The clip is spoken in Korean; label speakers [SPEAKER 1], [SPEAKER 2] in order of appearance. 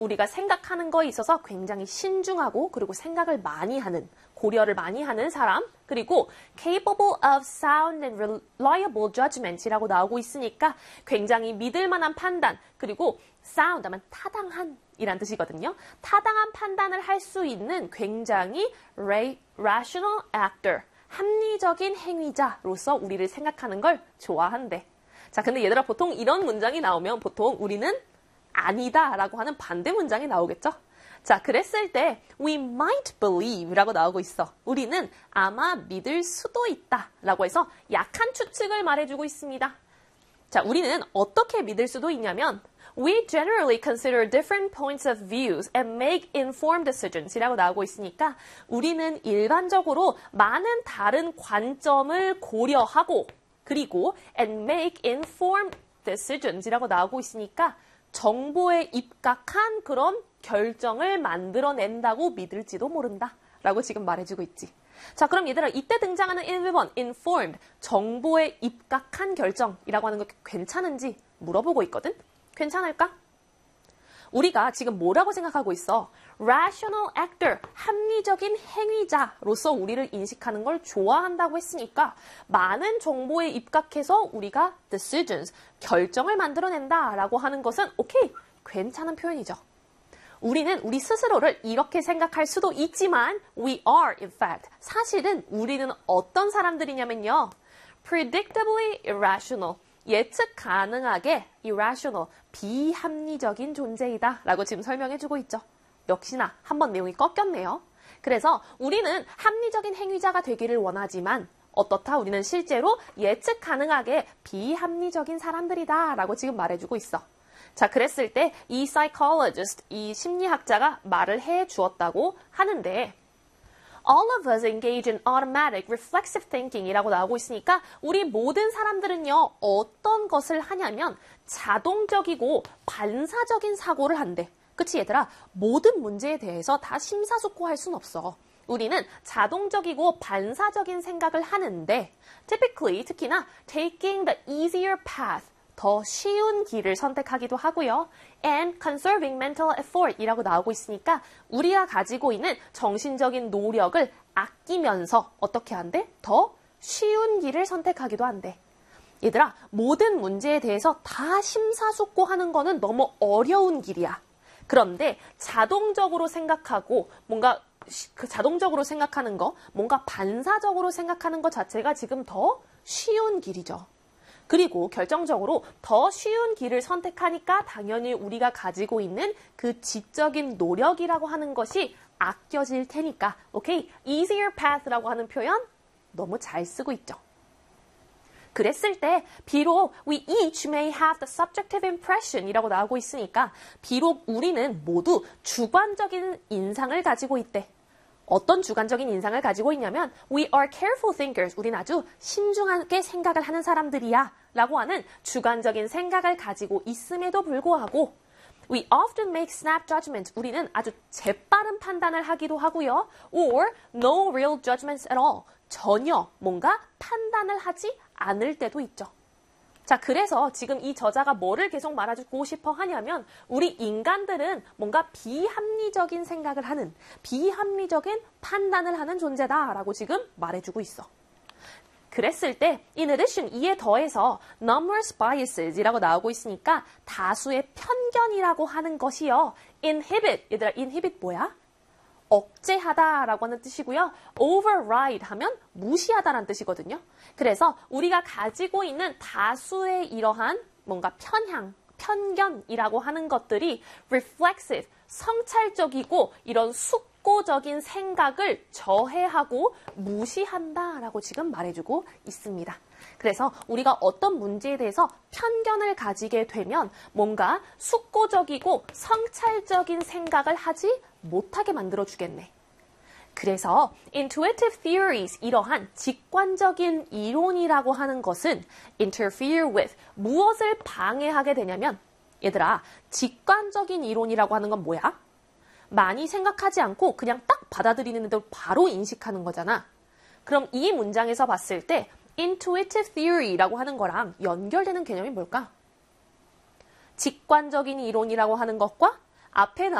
[SPEAKER 1] 우리가 생각하는 거에 있어서 굉장히 신중하고 그리고 생각을 많이 하는, 고려를 많이 하는 사람, 그리고 capable of sound and reliable judgment이라고 나오고 있으니까 굉장히 믿을 만한 판단, 그리고 sound 하면 타당한 이란 뜻이거든요. 타당한 판단을 할 수 있는 굉장히 rational actor, 합리적인 행위자로서 우리를 생각하는 걸 좋아한대. 자, 근데 얘들아 보통 이런 문장이 나오면 보통 우리는 아니다 라고 하는 반대 문장이 나오겠죠? 자, 그랬을 때 we might believe 라고 나오고 있어. 우리는 아마 믿을 수도 있다 라고 해서 약한 추측을 말해주고 있습니다. 자, 우리는 어떻게 믿을 수도 있냐면 we generally consider different points of views and make informed decisions 이라고 나오고 있으니까 우리는 일반적으로 많은 다른 관점을 고려하고 그리고 and make informed decisions 이라고 나오고 있으니까 정보에 입각한 그런 결정을 만들어낸다고 믿을지도 모른다 라고 지금 말해주고 있지. 자, 그럼 얘들아 이때 등장하는 1번 informed, 정보에 입각한 결정이라고 하는 거 괜찮은지 물어보고 있거든? 괜찮을까? 우리가 지금 뭐라고 생각하고 있어? rational actor, 합리적인 행위자로서 우리를 인식하는 걸 좋아한다고 했으니까 많은 정보에 입각해서 우리가 decisions, 결정을 만들어낸다 라고 하는 것은 오케이, 괜찮은 표현이죠. 우리는 우리 스스로를 이렇게 생각할 수도 있지만 we are in fact, 사실은 우리는 어떤 사람들이냐면요. predictably irrational, 예측 가능하게 irrational, 비합리적인 존재이다 라고 지금 설명해주고 있죠. 역시나 한번 내용이 꺾였네요. 그래서 우리는 합리적인 행위자가 되기를 원하지만 어떻다? 우리는 실제로 예측 가능하게 비합리적인 사람들이다 라고 지금 말해주고 있어. 자, 그랬을 때 이 psychologist, 이 심리학자가 말을 해 주었다고 하는데 all of us engage in automatic reflexive thinking 이라고 나오고 있으니까 우리 모든 사람들은요 어떤 것을 하냐면 자동적이고 반사적인 사고를 한대. 그치 얘들아? 모든 문제에 대해서 다 심사숙고할 순 없어. 우리는 자동적이고 반사적인 생각을 하는데 typically, 특히나 taking the easier path, 더 쉬운 길을 선택하기도 하고요. and conserving mental effort 이라고 나오고 있으니까 우리가 가지고 있는 정신적인 노력을 아끼면서 어떻게 한대? 더 쉬운 길을 선택하기도 한대. 얘들아, 모든 문제에 대해서 다 심사숙고하는 거는 너무 어려운 길이야. 그런데 자동적으로 생각하고 뭔가 자동적으로 생각하는 거, 뭔가 반사적으로 생각하는 것 자체가 지금 더 쉬운 길이죠. 그리고 결정적으로 더 쉬운 길을 선택하니까 당연히 우리가 가지고 있는 그 지적인 노력이라고 하는 것이 아껴질 테니까 오케이? easier path라고 하는 표현 너무 잘 쓰고 있죠. 그랬을 때 비록 we each may have the subjective impression 이라고 나오고 있으니까 비록 우리는 모두 주관적인 인상을 가지고 있대. 어떤 주관적인 인상을 가지고 있냐면 we are careful thinkers. 우린 아주 신중하게 생각을 하는 사람들이야 라고 하는 주관적인 생각을 가지고 있음에도 불구하고 we often make snap judgments. 우리는 아주 재빠른 판단을 하기도 하고요. or no real judgments at all. 전혀 뭔가 판단을 하지 않을 때도 있죠. 자, 그래서 지금 이 저자가 뭐를 계속 말해주고 싶어 하냐면 우리 인간들은 뭔가 비합리적인 생각을 하는, 비합리적인 판단을 하는 존재다라고 지금 말해주고 있어. 그랬을 때 in addition, 이에 더해서 numerous biases이라고 나오고 있으니까 다수의 편견이라고 하는 것이요. inhibit, 얘들아 inhibit 뭐야? 억제하다라고 하는 뜻이고요. override 하면 무시하다라는 뜻이거든요. 그래서 우리가 가지고 있는 다수의 이러한 뭔가 편견이라고 하는 것들이 reflexive, 성찰적이고 이런 숙고적인 생각을 저해하고 무시한다라고 지금 말해주고 있습니다. 그래서 우리가 어떤 문제에 대해서 편견을 가지게 되면 뭔가 숙고적이고 성찰적인 생각을 하지 못하게 만들어주겠네. 그래서 intuitive theories, 이러한 직관적인 이론이라고 하는 것은 interfere with, 무엇을 방해하게 되냐면 얘들아, 직관적인 이론이라고 하는 건 뭐야? 많이 생각하지 않고 그냥 딱 받아들이는 대로 바로 인식하는 거잖아. 그럼 이 문장에서 봤을 때 intuitive theory라고 하는 거랑 연결되는 개념이 뭘까? 직관적인 이론이라고 하는 것과 앞에